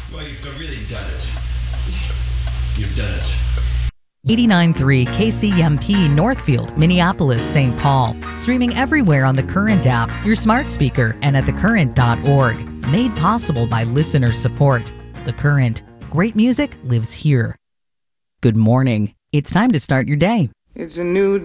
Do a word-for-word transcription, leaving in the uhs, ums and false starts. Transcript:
Well, you've really done it. You've done it. eighty-nine point three K C M P Northfield, Minneapolis, Saint Paul. Streaming everywhere on the Current app, your smart speaker, and at the current dot org. Made possible by listener support. The Current. Great music lives here. Good morning. It's time to start your day. It's a new